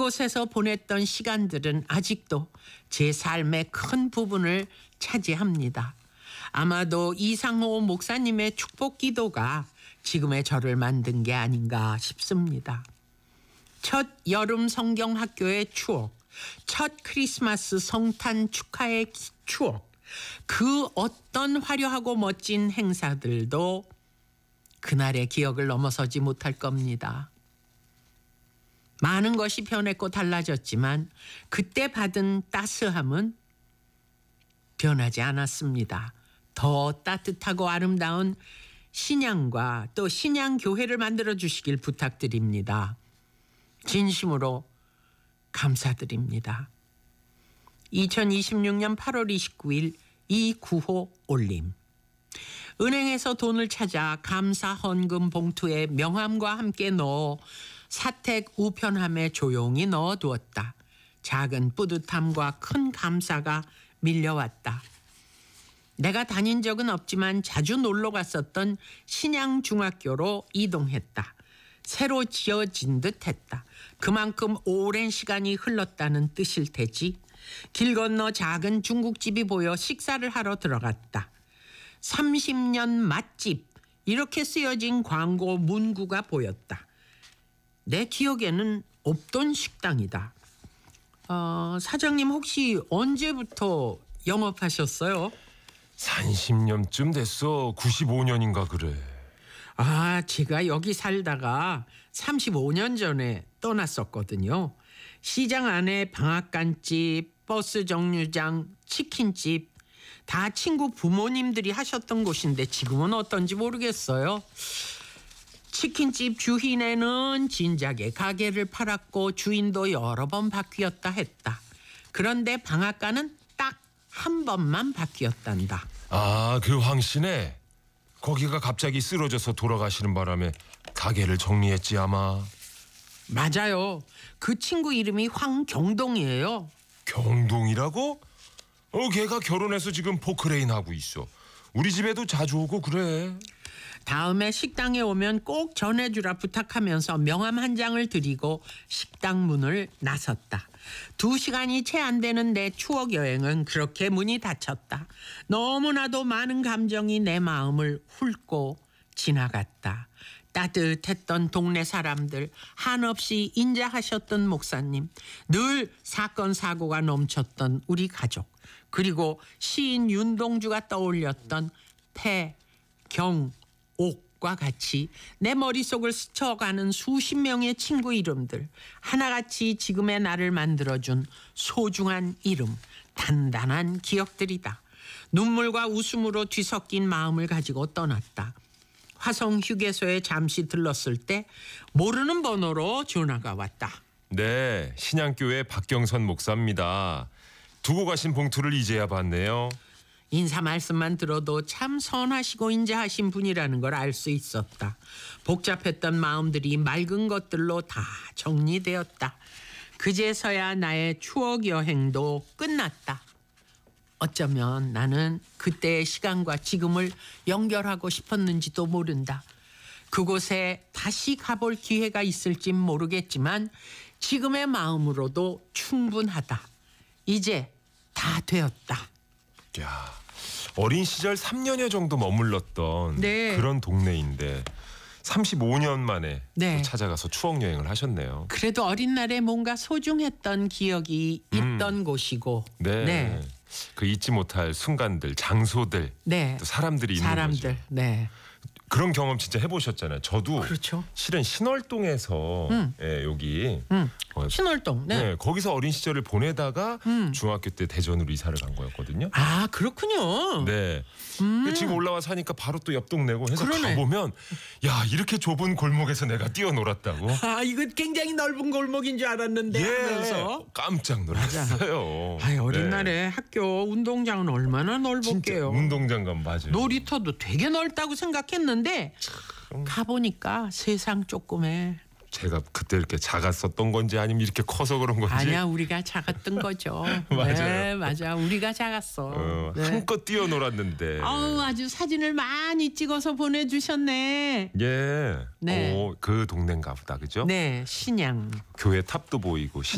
그곳에서 보냈던 시간들은 아직도 제 삶의 큰 부분을 차지합니다. 아마도 이상호 목사님의 축복 기도가 지금의 저를 만든 게 아닌가 싶습니다. 첫 여름 성경 학교의 추억, 첫 크리스마스 성탄 축하의 추억, 그 어떤 화려하고 멋진 행사들도 그날의 기억을 넘어서지 못할 겁니다. 많은 것이 변했고 달라졌지만 그때 받은 따스함은 변하지 않았습니다. 더 따뜻하고 아름다운 신앙과 또 신앙교회를 만들어 주시길 부탁드립니다. 진심으로 감사드립니다. 2026년 8월 29일 이구호 올림. 은행에서 돈을 찾아 감사 헌금 봉투에 명함과 함께 넣어 사택 우편함에 조용히 넣어두었다. 작은 뿌듯함과 큰 감사가 밀려왔다. 내가 다닌 적은 없지만 자주 놀러 갔었던 신양중학교로 이동했다. 새로 지어진 듯 했다. 그만큼 오랜 시간이 흘렀다는 뜻일 테지. 길 건너 작은 중국집이 보여 식사를 하러 들어갔다. 30년 맛집, 이렇게 쓰여진 광고 문구가 보였다. 내 기억에는 없던 식당이다. 사장님 혹시 언제부터 영업하셨어요? 30년쯤 됐어. 95년인가 그래. 제가 여기 살다가 35년 전에 떠났었거든요. 시장 안에 방앗간집, 버스 정류장, 치킨집 다 친구 부모님들이 하셨던 곳인데 지금은 어떤지 모르겠어요. 치킨집 주인에는 진작에 가게를 팔았고 주인도 여러 번 바뀌었다 했다. 그런데 방앗간은 딱 한 번만 바뀌었단다. 그 황씨네. 거기가 갑자기 쓰러져서 돌아가시는 바람에 가게를 정리했지 아마. 맞아요. 그 친구 이름이 황경동이에요. 경동이라고? 걔가 결혼해서 지금 포크레인 하고 있어. 우리 집에도 자주 오고 그래. 다음에 식당에 오면 꼭 전해주라 부탁하면서 명함 한 장을 드리고 식당 문을 나섰다. 2시간이 채 안 되는 내 추억 여행은 그렇게 문이 닫혔다. 너무나도 많은 감정이 내 마음을 훑고 지나갔다. 따뜻했던 동네 사람들, 한없이 인자하셨던 목사님, 늘 사건 사고가 넘쳤던 우리 가족, 그리고 시인 윤동주가 떠올렸던 폐, 경, 옥과 같이 내 머릿속을 스쳐가는 수십 명의 친구 이름들, 하나같이 지금의 나를 만들어준 소중한 이름, 단단한 기억들이다. 눈물과 웃음으로 뒤섞인 마음을 가지고 떠났다. 화성 휴게소에 잠시 들렀을 때 모르는 번호로 전화가 왔다. 네, 신양교회 박경선 목사입니다. 두고 가신 봉투를 이제야 봤네요. 인사 말씀만 들어도 참 선하시고 인자하신 분이라는 걸 알 수 있었다. 복잡했던 마음들이 맑은 것들로 다 정리되었다. 그제서야 나의 추억 여행도 끝났다. 어쩌면 나는 그때의 시간과 지금을 연결하고 싶었는지도 모른다. 그곳에 다시 가볼 기회가 있을진 모르겠지만 지금의 마음으로도 충분하다. 이제 다 되었다. 야, 어린 시절 3년여 정도 머물렀던 그런 동네인데 35년 만에 또 찾아가서 추억 여행을 하셨네요. 그래도 어린 날에 뭔가 소중했던 기억이 있던 곳이고. 네. 그 잊지 못할 순간들, 장소들, 또 사람들이 있는 거죠. 그런 경험 진짜 해보셨잖아요. 저도 그렇죠. 실은 신월동에서 여기 신월동. 거기서 어린 시절을 보내다가 중학교 때 대전으로 이사를 간 거였거든요. 그렇군요. 네. 지금 올라와 사니까 바로 또 옆 동네고 해서 그러네. 가보면 야, 이렇게 좁은 골목에서 내가 뛰어놀았다고. 이거 굉장히 넓은 골목인 줄 알았는데 하면서 깜짝 놀랐어요. 어린 날에 학교 운동장은 얼마나 넓었게요. 운동장 간 맞아요. 놀이터도 되게 넓다고 생각했는데 가보니까 세상 조그매. 제가 그때 이렇게 작았었던 건지 아니면 이렇게 커서 그런 건지. 아니야, 우리가 작았던 거죠. 맞아요. 네, 맞아. 우리가 작았어. 한껏 뛰어놀았는데. 아주 사진을 많이 찍어서 보내주셨네. 그 동네인가 보다, 그죠? 네, 신양. 교회 탑도 보이고